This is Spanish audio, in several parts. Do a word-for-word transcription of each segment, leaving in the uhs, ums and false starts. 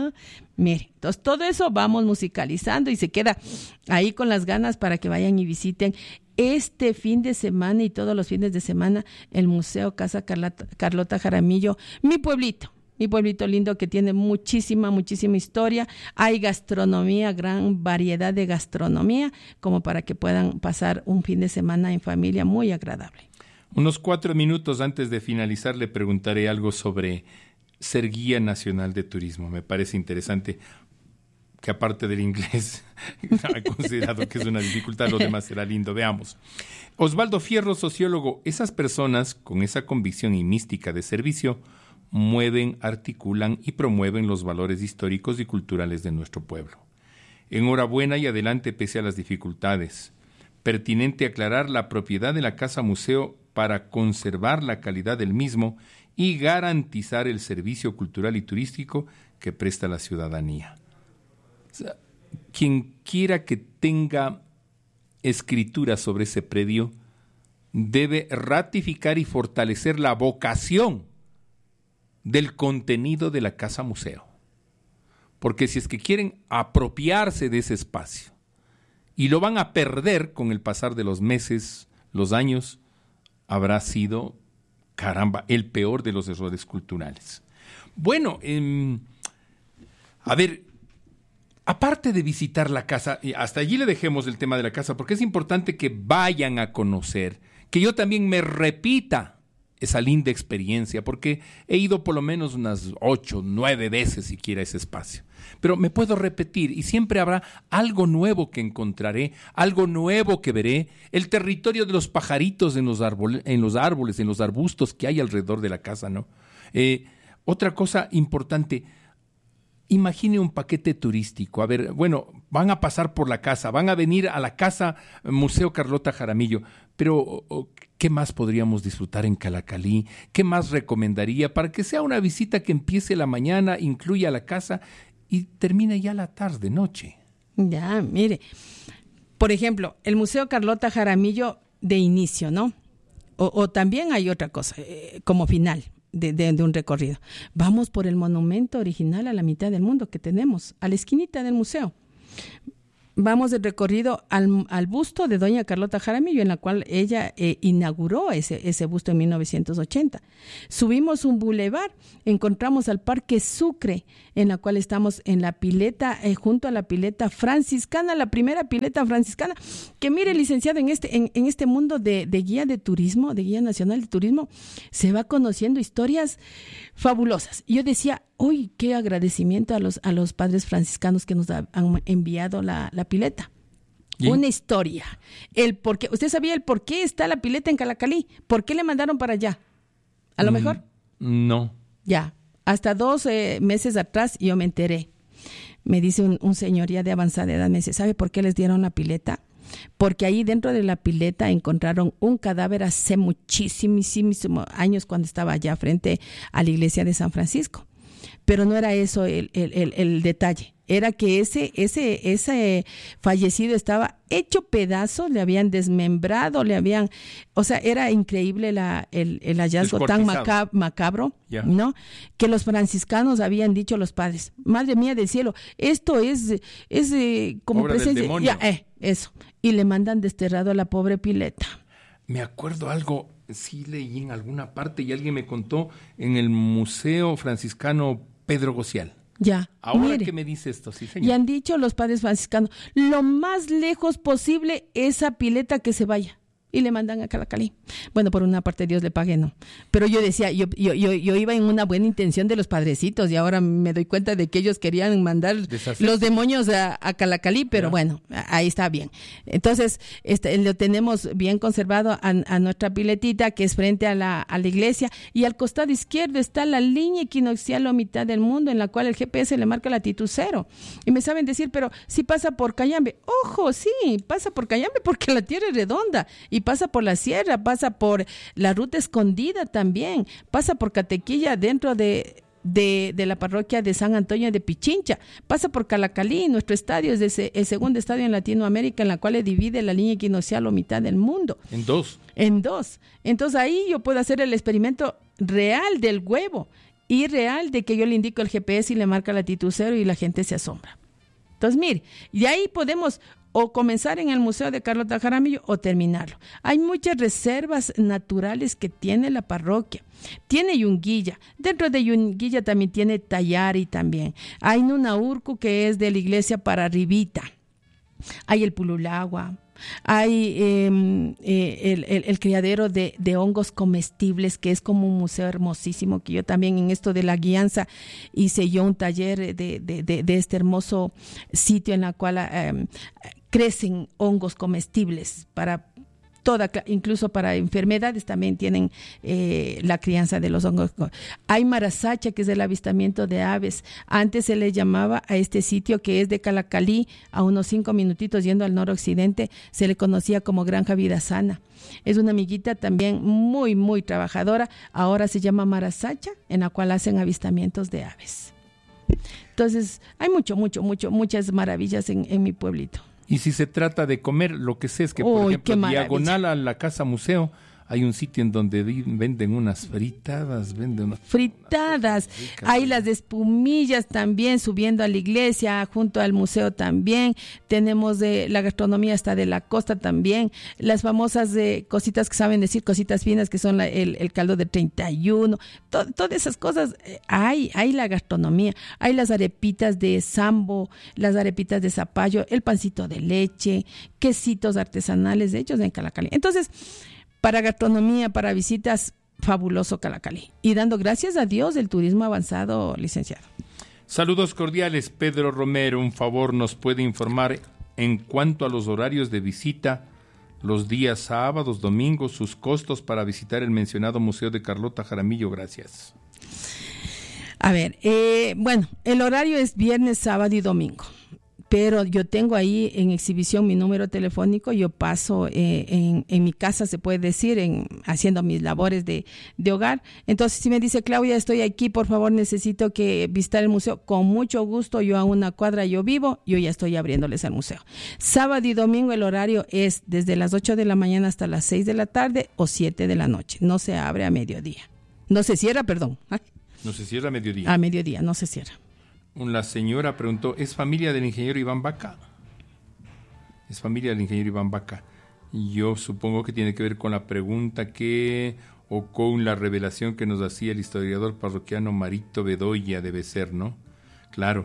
¿no? Mire, entonces todo eso vamos musicalizando y se queda ahí con las ganas para que vayan y visiten este fin de semana y todos los fines de semana el Museo Casa Carlota, Carlota Jaramillo, mi pueblito. Mi pueblito lindo que tiene muchísima, muchísima historia. Hay gastronomía, gran variedad de gastronomía, como para que puedan pasar un fin de semana en familia muy agradable. Unos cuatro minutos antes de finalizar le preguntaré algo sobre ser guía nacional de turismo. Me parece interesante que aparte del inglés he considerado que es una dificultad, lo demás será lindo. Veamos. Osvaldo Fierro, sociólogo, esas personas con esa convicción y mística de servicio mueven, articulan y promueven los valores históricos y culturales de nuestro pueblo. Enhorabuena y adelante pese a las dificultades. Pertinente aclarar la propiedad de la Casa Museo para conservar la calidad del mismo y garantizar el servicio cultural y turístico que presta la ciudadanía. O sea, quien quiera que tenga escritura sobre ese predio debe ratificar y fortalecer la vocación del contenido de la Casa Museo. Porque si es que quieren apropiarse de ese espacio y lo van a perder con el pasar de los meses, los años, habrá sido, caramba, el peor de los errores culturales. Bueno, eh, a ver, aparte de visitar la casa, y hasta allí le dejemos el tema de la casa, porque es importante que vayan a conocer, que yo también me repita esa linda experiencia, porque he ido por lo menos unas ocho, nueve veces siquiera a ese espacio. Pero me puedo repetir y siempre habrá algo nuevo que encontraré, algo nuevo que veré, el territorio de los pajaritos en los árboles, en los, árboles, en los arbustos que hay alrededor de la casa, ¿no? Eh, otra cosa importante, imagine un paquete turístico. A ver, bueno, van a pasar por la casa, van a venir a la Casa Museo Carlota Jaramillo, pero ¿qué más podríamos disfrutar en Calacalí? ¿Qué más recomendaría para que sea una visita que empiece la mañana, incluya la casa y termine ya la tarde, noche? Ya, mire, por ejemplo, el Museo Carlota Jaramillo de inicio, ¿no? O, o también hay otra cosa, eh, como final. De, de, de un recorrido. Vamos por el monumento original a la mitad del mundo que tenemos, a la esquinita del museo. Vamos de recorrido al, al busto de doña Carlota Jaramillo, en la cual ella eh, inauguró ese, ese busto en mil novecientos ochenta. Subimos un bulevar, encontramos al Parque Sucre, en la cual estamos en la pileta, eh, junto a la pileta franciscana, la primera pileta franciscana, que mire, licenciado, en este, en, en este mundo de, de guía de turismo, de guía nacional de turismo, se va conociendo historias fabulosas. Yo decía, uy, qué agradecimiento a los, a los padres franciscanos que nos han enviado la, la pileta. ¿Sí? Una historia. El por qué, ¿usted sabía el por qué está la pileta en Calacalí? ¿Por qué le mandaron para allá? ¿A lo mm, mejor? No. Ya, hasta dos eh, meses atrás yo me enteré. Me dice un, un señor ya de avanzada edad, me dice, ¿sabe por qué les dieron la pileta? Porque ahí dentro de la pileta encontraron un cadáver hace muchísimos años, cuando estaba allá frente a la iglesia de San Francisco. Pero no era eso el, el, el, el detalle. Era que ese, ese, ese fallecido estaba hecho pedazos, le habían desmembrado, le habían... O sea, era increíble la, el, el hallazgo tan macab- macabro, yeah. ¿no? Que los franciscanos habían dicho a los padres, madre mía del cielo, esto es, es eh, como obra presencia... del demonio. Ya, eh, eso. Y le mandan desterrado a la pobre pileta. Me acuerdo algo, sí leí en alguna parte y alguien me contó en el Museo Franciscano Pedro Gocial. Ya. Ahora mire, que me dice esto, sí, señor. Y han dicho los padres franciscanos, lo más lejos posible esa pileta que se vaya. Y le mandan a Calacalí. Bueno, por una parte Dios le pague, no. Pero yo decía, yo, yo, yo, yo iba en una buena intención de los padrecitos y ahora me doy cuenta de que ellos querían mandar Deshacer. los demonios a, a Calacalí, pero yeah. bueno, ahí está bien. Entonces, este, lo tenemos bien conservado a, a nuestra piletita, que es frente a la, a la iglesia, y al costado izquierdo está la línea equinoccial o mitad del mundo, en la cual el G P S le marca latitud cero. Y me saben decir, pero si pasa por Cayambe, ojo, sí, pasa por Cayambe porque la tierra es redonda, y pasa por la sierra, pasa por la ruta escondida también, pasa por Catequilla dentro de, de, de la parroquia de San Antonio de Pichincha, pasa por Calacalí, nuestro estadio es ese, el segundo estadio en Latinoamérica, en la cual divide la línea equinoccial o mitad del mundo. En dos. En dos. Entonces ahí yo puedo hacer el experimento real del huevo. y real de que yo le indico el G P S y le marca latitud cero y la gente se asombra. Entonces, mire, y ahí podemos o comenzar en el Museo de Carlota Jaramillo o terminarlo. Hay muchas reservas naturales que tiene la parroquia. Tiene Yunguilla. Dentro de Yunguilla también tiene Tayari también. Hay Nunaurcu, que es de la iglesia para arribita. Hay el Pululagua. Hay eh, eh, el, el, el criadero de, de hongos comestibles, que es como un museo hermosísimo, que yo también en esto de la guianza hice yo un taller de, de, de, de este hermoso sitio en la cual eh, crecen hongos comestibles para toda, incluso para enfermedades también tienen eh, la crianza de los hongos. Hay Marasacha, que es el avistamiento de aves. Antes se le llamaba a este sitio, que es de Calacalí, a unos cinco minutitos yendo al noroccidente, se le conocía como Granja Vida Sana. Es una amiguita también muy, muy trabajadora. Ahora se llama Marasacha, en la cual hacen avistamientos de aves. Entonces, hay mucho, mucho, mucho, muchas maravillas en, en mi pueblito. Y si se trata de comer, lo que sé es que, por Uy, ejemplo, diagonal a la Casa Museo, hay un sitio en donde venden unas fritadas, venden unas fritadas, unas ricas, hay las de espumillas también, subiendo a la iglesia, junto al museo también, tenemos de la gastronomía hasta de la costa también, las famosas de cositas que saben decir, cositas finas, que son la, el, el caldo de treinta y uno, to, todas esas cosas, eh, hay, hay la gastronomía, hay las arepitas de sambo, las arepitas de zapallo, el pancito de leche, quesitos artesanales hechos en Calacalí. Entonces, para gastronomía, para visitas, fabuloso Calacalí. Y dando gracias a Dios del turismo avanzado, licenciado. Saludos cordiales, Pedro Romero. Un favor, ¿nos puede informar en cuanto a los horarios de visita, los días sábados, domingos, sus costos para visitar el mencionado Museo de Carlota Jaramillo? Gracias. A ver, eh, bueno, el horario es viernes, sábado y domingo. Pero yo tengo ahí en exhibición mi número telefónico, yo paso eh, en, en mi casa, se puede decir, en haciendo mis labores de, de hogar. Entonces, si me dice, Claudia, estoy aquí, por favor, necesito que visitar el museo, con mucho gusto, yo a una cuadra yo vivo, yo ya estoy abriéndoles el museo. Sábado y domingo el horario es desde las ocho de la mañana hasta las seis de la tarde o siete de la noche, no se abre a mediodía. No se cierra, perdón. Ay. No se cierra a mediodía. A mediodía, no se cierra. La señora preguntó, ¿es familia del ingeniero Iván Vaca? Es familia del ingeniero Iván Vaca. Yo supongo que tiene que ver con la pregunta que, o con la revelación que nos hacía el historiador parroquiano Marito Bedoya, debe ser, ¿no? Claro.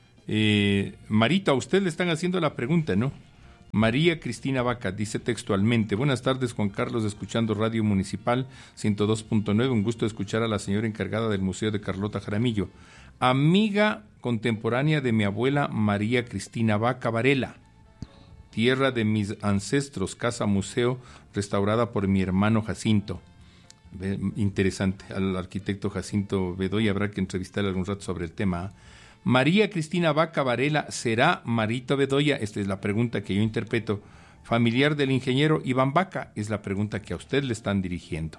Eh, Marito, a usted le están haciendo la pregunta, ¿no? María Cristina Vaca dice textualmente, buenas tardes, Juan Carlos, escuchando Radio Municipal ciento dos punto nueve, un gusto escuchar a la señora encargada del Museo de Carlota Jaramillo. Amiga contemporánea de mi abuela María Cristina Vaca Varela, tierra de mis ancestros, casa museo restaurada por mi hermano Jacinto. Interesante, al arquitecto Jacinto Bedoya habrá que entrevistarle algún rato sobre el tema. María Cristina Vaca Varela, ¿será Marito Bedoya? Esta es la pregunta que yo interpreto. Familiar del ingeniero Iván Vaca, es la pregunta que a usted le están dirigiendo.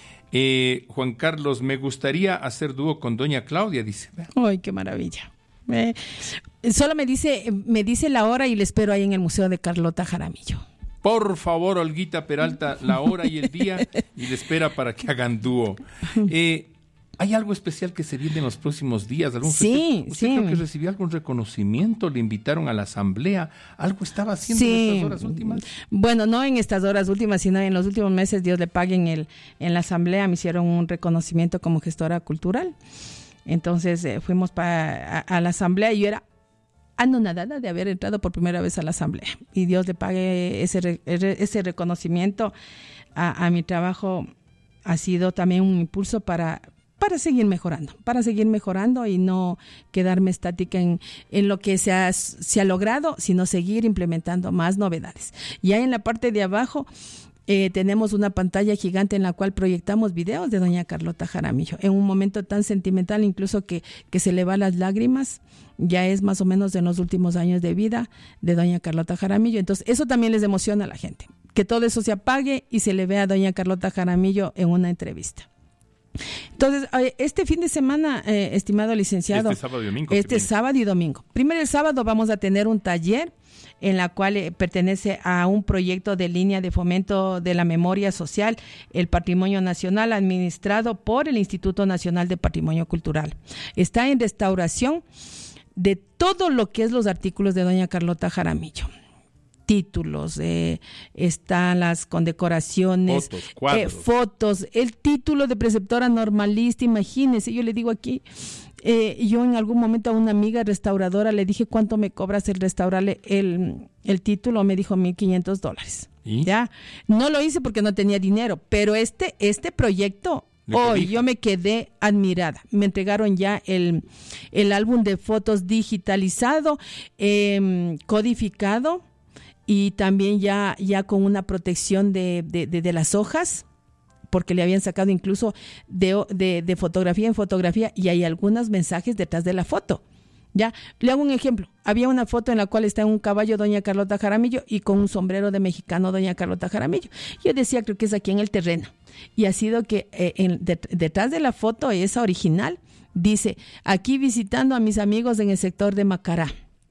Eh, Juan Carlos, me gustaría hacer dúo con doña Claudia, dice. ¡Ay, qué maravilla! Eh, solo me dice, me dice la hora y le espero ahí en el Museo de Carlota Jaramillo. Por favor, Olguita Peralta, la hora y el día y le espera para que hagan dúo. Eh, ¿Hay algo especial que se viene en los próximos días? ¿Algún sí, ¿Usted sí. creo que recibió algún reconocimiento? ¿Le invitaron a la asamblea? ¿Algo estaba haciendo sí. en estas horas últimas? Bueno, no en estas horas últimas, sino en los últimos meses, Dios le pague, en, el, en la asamblea me hicieron un reconocimiento como gestora cultural. Entonces eh, fuimos pa, a, a la asamblea y yo era anonadada de haber entrado por primera vez a la asamblea. Y Dios le pague ese, ese reconocimiento a, a mi trabajo. Ha sido también un impulso para... para seguir mejorando, para seguir mejorando y no quedarme estática en, en lo que se ha, se ha logrado, sino seguir implementando más novedades. Ya en la parte de abajo eh, tenemos una pantalla gigante en la cual proyectamos videos de doña Carlota Jaramillo, en un momento tan sentimental incluso que, que se le va las lágrimas, ya es más o menos en los últimos años de vida de doña Carlota Jaramillo. Entonces eso también les emociona a la gente, que todo eso se apague y se le vea a doña Carlota Jaramillo en una entrevista. Entonces, este fin de semana, eh, estimado licenciado, este sábado y domingo, este sábado y domingo. Primero el sábado vamos a tener un taller en la cual eh, pertenece a un proyecto de línea de fomento de la memoria social, el patrimonio nacional, administrado por el Instituto Nacional de Patrimonio Cultural. Está en restauración de todo lo que es los artículos de doña Carlota Jaramillo. Títulos, eh, están las condecoraciones, fotos, cuadros. Eh, fotos, el título de preceptora normalista, imagínense, yo le digo aquí, eh, yo en algún momento a una amiga restauradora le dije, ¿cuánto me cobras el restaurarle el, el título? Me dijo mil quinientos dólares. ¿Y? Ya, no lo hice porque no tenía dinero, pero este, este proyecto, hoy yo me quedé admirada. Me entregaron ya el, el álbum de fotos digitalizado, eh, codificado, y también ya, ya con una protección de, de, de, de las hojas, porque le habían sacado incluso de, de, de fotografía en fotografía, y hay algunos mensajes detrás de la foto. Ya, le hago un ejemplo. Había una foto en la cual está en un caballo doña Carlota Jaramillo y con un sombrero de mexicano doña Carlota Jaramillo. Yo decía, creo que es aquí en el terreno. Y ha sido que eh, en, de, detrás de la foto, esa original, dice, aquí visitando a mis amigos en el sector de Macará.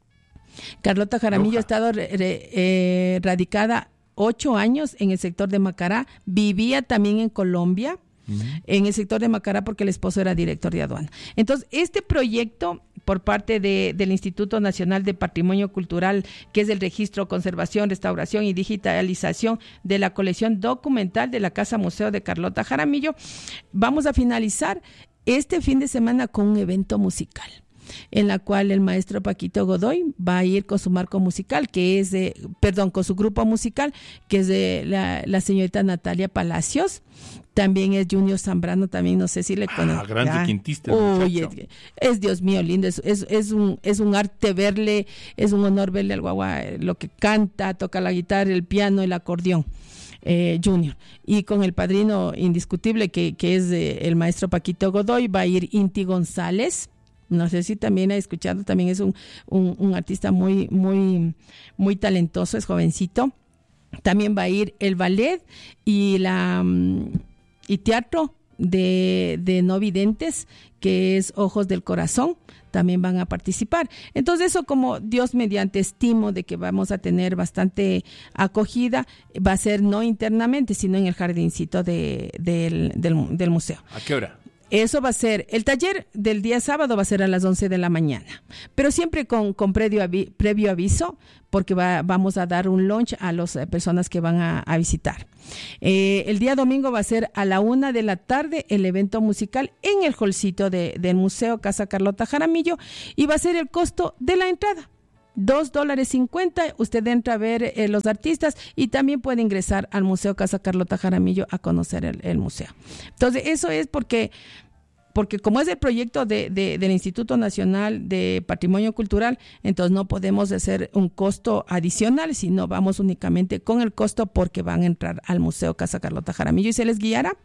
Carlota Jaramillo Roja. ha estado re, re, eh, radicada ocho años en el sector de Macará, vivía también en Colombia, uh-huh. en el sector de Macará porque el esposo era director de aduana. Entonces, este proyecto por parte de, del Instituto Nacional de Patrimonio Cultural, que es el registro, conservación, restauración y digitalización de la colección documental de la Casa Museo de Carlota Jaramillo, vamos a finalizar este fin de semana con un evento musical, en la cual el maestro Paquito Godoy va a ir con su marco musical, que es de, perdón, con su grupo musical, que es de la, la señorita Natalia Palacios. También es Junior Zambrano, también no sé si le conocen. Ah, grande ah, quintista. Uy, es, es Dios mío, lindo, es, es, es, un, es un arte verle, es un honor verle al guagua, lo que canta, toca la guitarra, el piano, el acordeón. Eh, Junior, y con el padrino indiscutible que, que es eh, el maestro Paquito Godoy, va a ir Inti González. No sé si también ha escuchado, también es un, un, un artista muy, muy, muy talentoso, es jovencito. También va a ir el ballet y la um, y teatro de, de no videntes, que es Ojos del Corazón, también van a participar. Entonces eso, como Dios mediante, estimo de que vamos a tener bastante acogida, va a ser no internamente, sino en el jardincito de, del, del, del museo. ¿A qué hora? Eso va a ser, el taller del día sábado va a ser a las once de la mañana, pero siempre con, con previo, avi, previo aviso, porque va, vamos a dar un lunch a las personas que van a, a visitar. Eh, el día domingo va a ser a la una de la tarde el evento musical en el hallcito de, del Museo Casa Carlota Jaramillo, y va a ser el costo de la entrada. Dos dólares cincuenta, usted entra a ver eh, los artistas y también puede ingresar al Museo Casa Carlota Jaramillo a conocer el, el museo. Entonces, eso es porque, porque como es el proyecto de, de, del Instituto Nacional de Patrimonio Cultural, entonces no podemos hacer un costo adicional, sino vamos únicamente con el costo porque van a entrar al Museo Casa Carlota Jaramillo y se les guiará.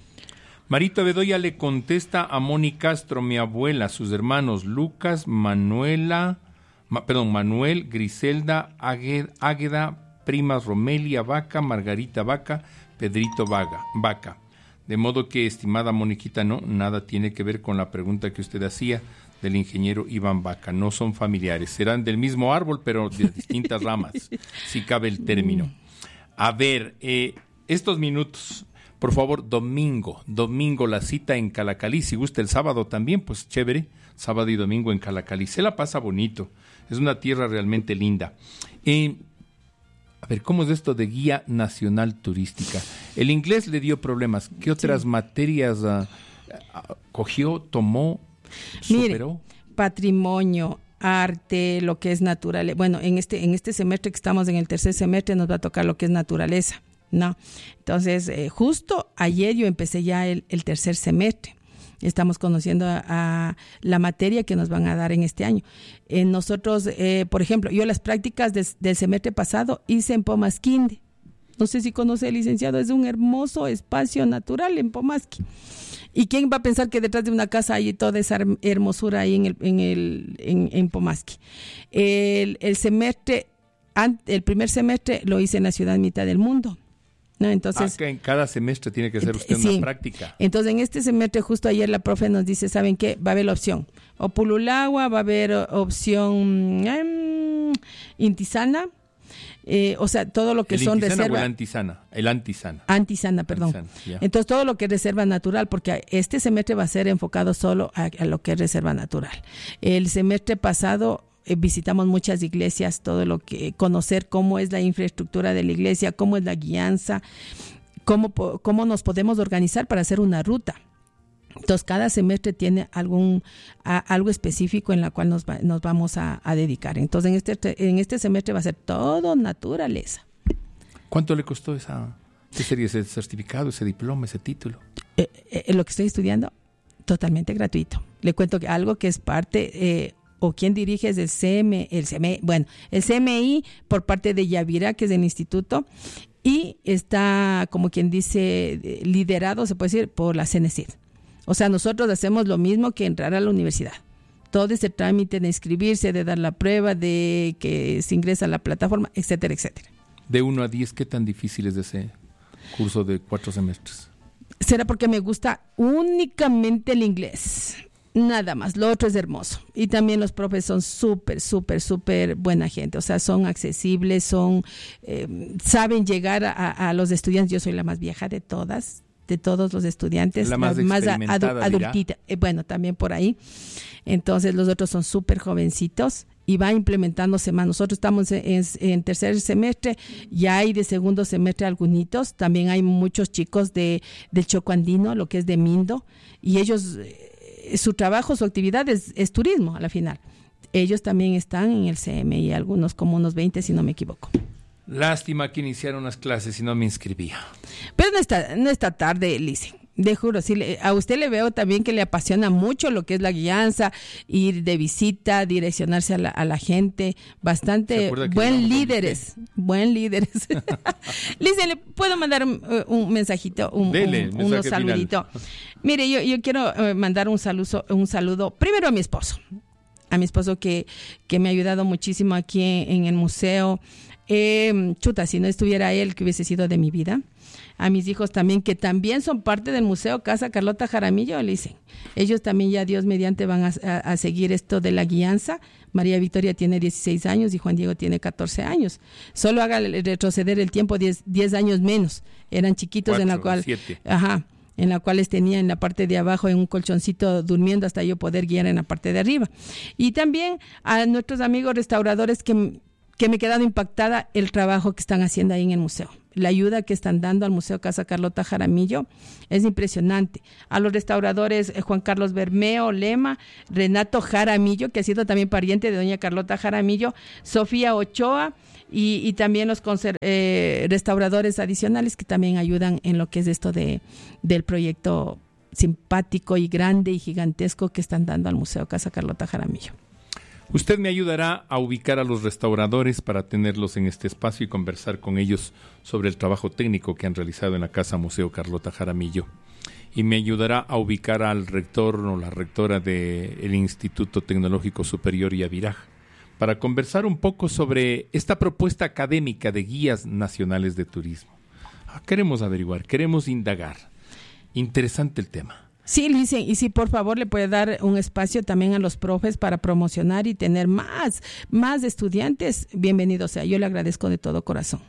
Marito Bedoya le contesta a Moni Castro, mi abuela, sus hermanos Lucas, Manuela... Ma, perdón, Manuel, Griselda, Águeda, primas Romelia Vaca, Margarita Vaca, Pedrito Vaga, Vaca. De modo que, estimada Moniquita, no, nada tiene que ver con la pregunta que usted hacía del ingeniero Iván Vaca. No son familiares, serán del mismo árbol, pero de distintas ramas, si cabe el término. A ver, eh, estos minutos, por favor, domingo, domingo la cita en Calacalí. Si gusta el sábado también, pues chévere, sábado y domingo en Calacalí. Se la pasa bonito. Es una tierra realmente linda. Eh, a ver, ¿cómo es esto de guía nacional turística? El inglés le dio problemas. ¿Qué otras sí. materias uh, uh, cogió, tomó, superó? Mire, patrimonio, arte, lo que es natural. Bueno, en este, en este semestre que estamos en el tercer semestre nos va a tocar lo que es naturaleza, ¿no? Entonces, eh, justo ayer yo empecé ya el, el tercer semestre. Estamos conociendo a, a la materia que nos van a dar en este año. Eh, nosotros, eh, por ejemplo, yo las prácticas de, del semestre pasado hice en Pomasquinde. No sé si conoce el licenciado, es un hermoso espacio natural en Pomasqui. ¿Y quién va a pensar que detrás de una casa hay toda esa hermosura ahí en, el, en, el, en, en Pomasqui? El, el semestre, el primer semestre lo hice en la ciudad mitad del mundo. ¿no? Entonces, ah, que en cada semestre tiene que hacer usted sí. una práctica. Entonces, en este semestre, justo ayer la profe nos dice, ¿saben qué? Va a haber la opción o Pululagua, va a haber opción um, Intisana, eh, o sea, todo lo que ¿El son Intisana reservas. o el antisana? El antisana. Antisana, perdón. Antisana, yeah. Entonces, todo lo que es reserva natural, porque este semestre va a ser enfocado solo a, a lo que es reserva natural. El semestre pasado eh, visitamos muchas iglesias, todo lo que conocer cómo es la infraestructura de la iglesia, cómo es la guianza, cómo, cómo nos podemos organizar para hacer una ruta. Entonces, cada semestre tiene algún a, algo específico en la cual nos, va, nos vamos a, a dedicar. Entonces, en este, en este semestre va a ser todo naturaleza. ¿Cuánto le costó esa, qué sería ese certificado, ese diploma, ese título? Eh, eh, lo que estoy estudiando, totalmente gratuito. Le cuento que algo que es parte, eh, o quien dirige es el C M, el C M I, bueno, el C M I por parte de Yavira, que es el instituto, y está, como quien dice, liderado, se puede decir, por la CENESID. O sea, nosotros hacemos lo mismo que entrar a la universidad. Todo ese trámite de inscribirse, de dar la prueba, de que se ingresa a la plataforma, etcétera, etcétera. De uno a diez, ¿qué tan difícil es ese curso de cuatro semestres? Será porque me gusta únicamente el inglés. Nada más, lo otro es hermoso. Y también los profes son súper, súper, súper buena gente. O sea, son accesibles, son eh, saben llegar a, a los estudiantes. Yo soy la más vieja de todas. de todos los estudiantes, la más, la más adu- adultita, eh, bueno, también por ahí. Entonces los otros son súper jovencitos y va implementándose más. Nosotros estamos en, en, en tercer semestre, ya hay de segundo semestre algunitos, también hay muchos chicos de del Choco Andino, lo que es de Mindo, y ellos, eh, su trabajo, su actividad es, es turismo a la final. Ellos también están en el C M I, algunos como unos veinte si no me equivoco. Lástima que iniciaron las clases y no me inscribía. Pero no está, no está tarde, Lice. De juro, sí, le, a usted le veo también que le apasiona mucho lo que es la guianza, ir de visita, direccionarse a la, a la gente, bastante buen líderes, buen líderes. Lice, ¿le puedo mandar un, un mensajito, un, Dele, un, unos saluditos? Mire, yo, yo quiero mandar un saludo, un saludo primero a mi esposo, a mi esposo que, que me ha ayudado muchísimo aquí en, en el museo. Eh, chuta, si no estuviera él, que hubiese sido de mi vida. A mis hijos también, que también son parte del Museo Casa Carlota Jaramillo, le dicen. Ellos también ya, Dios mediante, van a, a, a seguir esto de la guianza. María Victoria tiene dieciséis años y Juan Diego tiene catorce años. Solo haga retroceder el tiempo diez, diez años menos. Eran chiquitos Cuatro, en la cual... Siete. Ajá. En la cual les tenía en la parte de abajo en un colchoncito durmiendo hasta yo poder guiar en la parte de arriba. Y también a nuestros amigos restauradores que... que me he quedado impactada el trabajo que están haciendo ahí en el museo. La ayuda que están dando al Museo Casa Carlota Jaramillo es impresionante. A los restauradores eh, Juan Carlos Bermeo Lema, Renato Jaramillo, que ha sido también pariente de doña Carlota Jaramillo, Sofía Ochoa y, y también los conser- eh, restauradores adicionales que también ayudan en lo que es esto de del proyecto simpático y grande y gigantesco que están dando al Museo Casa Carlota Jaramillo. Usted me ayudará a ubicar a los restauradores para tenerlos en este espacio y conversar con ellos sobre el trabajo técnico que han realizado en la Casa Museo Carlota Jaramillo. Y me ayudará a ubicar al rector o la rectora del Instituto Tecnológico Superior Yaviraj para conversar un poco sobre esta propuesta académica de guías nacionales de turismo. Ah, queremos averiguar, queremos indagar. Interesante el tema. Sí, Lice, y si por favor le puede dar un espacio también a los profes para promocionar y tener más, más estudiantes, bienvenido sea. Yo le agradezco de todo corazón.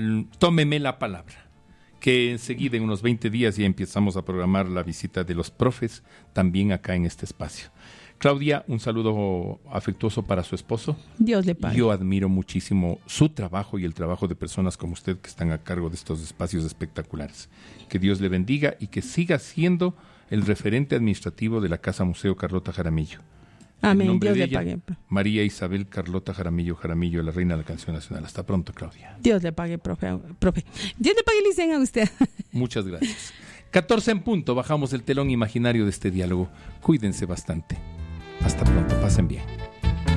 Tómeme la palabra, que enseguida en unos veinte días ya empezamos a programar la visita de los profes también acá en este espacio. Claudia, un saludo afectuoso para su esposo. Dios le pague. Yo admiro muchísimo su trabajo y el trabajo de personas como usted que están a cargo de estos espacios espectaculares. Que Dios le bendiga y que siga siendo el referente administrativo de la Casa Museo Carlota Jaramillo. Amén, Dios de le ella, pague. María Isabel Carlota Jaramillo Jaramillo, la reina de la canción nacional. Hasta pronto, Claudia. Dios le pague, profe. profe. Dios le pague, Licen, a usted. Muchas gracias. catorce en punto, bajamos el telón imaginario de este diálogo. Cuídense bastante. Hasta pronto, pasen bien.